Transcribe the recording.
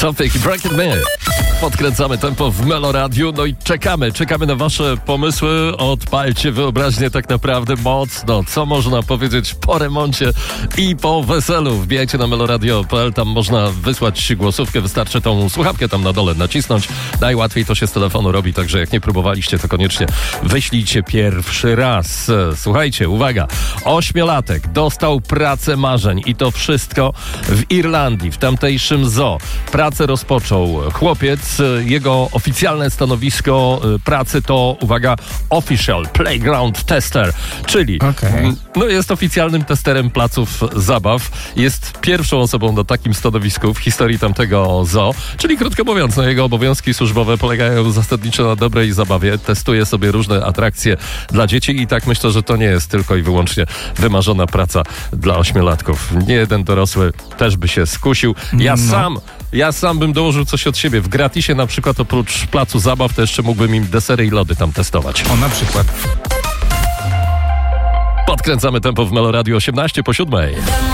Topic Bracket Me. Podkręcamy tempo w Meloradiu, no i czekamy na wasze pomysły. Odpalcie wyobraźnię tak naprawdę mocno. Co można powiedzieć po remoncie i po weselu? Wbijajcie na meloradio.pl, tam można wysłać głosówkę, wystarczy tą słuchawkę tam na dole nacisnąć. Najłatwiej to się z telefonu robi, także jak nie próbowaliście, to koniecznie wyślijcie pierwszy raz. Słuchajcie, uwaga, 8-latek dostał pracę marzeń i to wszystko w Irlandii, w tamtejszym zoo. Pracę rozpoczął chłopiec, jego oficjalne stanowisko pracy to, uwaga, Official Playground Tester, czyli no jest oficjalnym testerem placów zabaw, jest pierwszą osobą na takim stanowisku w historii tamtego zoo, czyli krótko mówiąc, no jego obowiązki służbowe polegają zasadniczo na dobrej zabawie, testuje sobie różne atrakcje dla dzieci i tak myślę, że to nie jest tylko i wyłącznie wymarzona praca dla 8-latków. Nie jeden dorosły też by się skusił. Ja sam bym dołożył coś od siebie. W gratisie na przykład oprócz placu zabaw to jeszcze mógłbym im desery i lody tam testować. O, na przykład. Podkręcamy tempo w Meloradio 18 po 7.